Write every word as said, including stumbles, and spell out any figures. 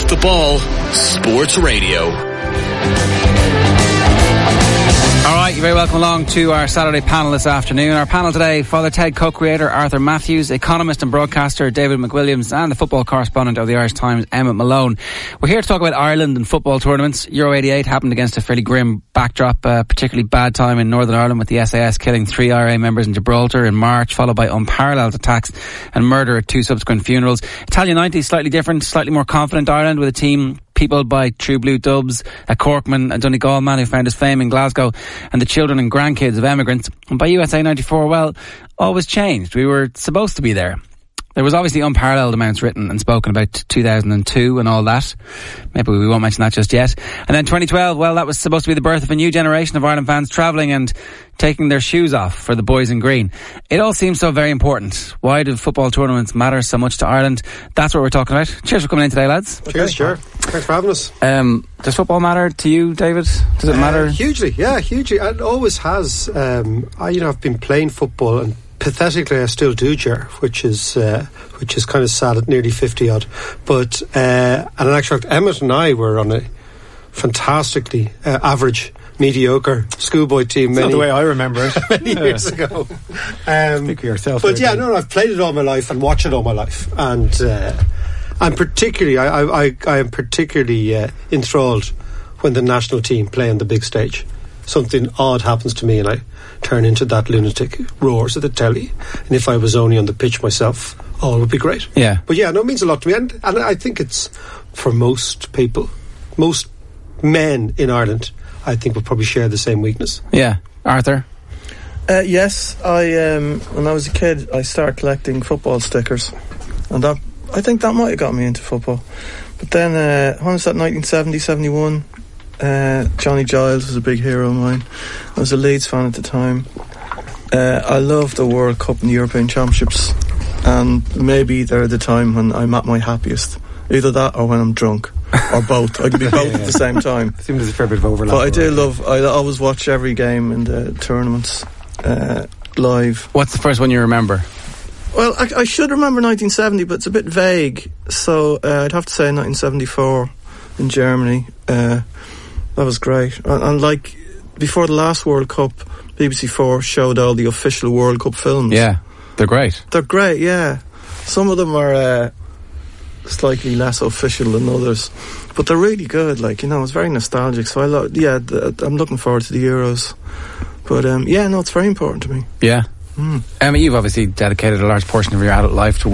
the Ball Sports Radio. Alright, you're very welcome along to our Saturday panel this afternoon. Our panel today, Father Ted co-creator Arthur Matthews, economist and broadcaster David McWilliams, and the football correspondent of the Irish Times, Emmett Malone. We're here to talk about Ireland and football tournaments. Euro eighty-eight happened against a fairly grim backdrop, a particularly bad time in Northern Ireland with the S A S killing three I R A members in Gibraltar in March, followed by unparalleled attacks and murder at two subsequent funerals. Italian ninety, slightly different, slightly more confident Ireland with a team peopled by True Blue Dubs, a Corkman, a Donegal man who found his fame in Glasgow, and the children and grandkids of emigrants. And by U S A ninety-four, well, all was changed. We were supposed to be there. There was obviously unparalleled amounts written and spoken about two thousand two and all that. Maybe we won't mention that just yet. And then twenty twelve, well, that was supposed to be the birth of a new generation of Ireland fans travelling and taking their shoes off for the boys in green. It all seems so very important. Why do football tournaments matter so much to Ireland? That's what we're talking about. Cheers for coming in today, lads. Okay. Cheers, sure. Thanks for having us. Um, does football matter to you, David? Does it matter? Uh, hugely, yeah, hugely. It always has. Um, I, you know, I've been playing football and pathetically, I still do, Ger, which is uh, which is kind of sad at nearly fifty odd. But uh, and in actual fact, Emmett and I were on a fantastically uh, average, mediocre schoolboy team. It's many, not the way I remember it. many yeah. years ago. Um, Speak for yourself. But yeah, no, no, I've played it all my life and watched it all my life, and uh, I'm particularly, I, I, I, I am particularly uh, enthralled when the national team play on the big stage. Something odd happens to me and I turn into that lunatic, roars at the telly, and if I was only on the pitch myself, all would be great. Yeah. But yeah, no, it means a lot to me, and, and I think it's for most people, most men in Ireland, I think will probably share the same weakness. Yeah. Arthur? Uh, yes, I um, when I was a kid I started collecting football stickers, and that I think that might have got me into football. But then uh, when was that, nineteen seventy, seventy-one? Uh, Johnny Giles was a big hero of mine. I was a Leeds fan at the time. Uh, I loved the World Cup and the European Championships, and maybe they're the time when I'm at my happiest. Either that or when I'm drunk, or both. I could be both yeah. at the same time. Seems there's a fair bit of overlap. But I do right? love. I always watch every game in the tournaments uh, live. What's the first one you remember? Well, I, I should remember nineteen seventy, but it's a bit vague. So uh, I'd have to say nineteen seventy-four in Germany. Uh, That was great. And, and like, before the last World Cup, B B C four showed all the official World Cup films. Yeah, they're great. They're great, yeah. Some of them are uh, slightly less official than others, but they're really good. Like, you know, it's very nostalgic. So I lo- yeah, the, I'm looking forward to the Euros. But um, yeah, no, it's very important to me. Yeah. Mm. Emma, you've obviously dedicated a large portion of your adult life to